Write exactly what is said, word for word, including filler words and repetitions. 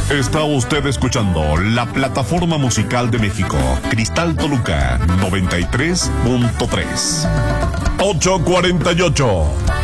Está usted escuchando la plataforma musical de México, Cristal Toluca noventa y tres punto tres. ocho cuarenta y ocho.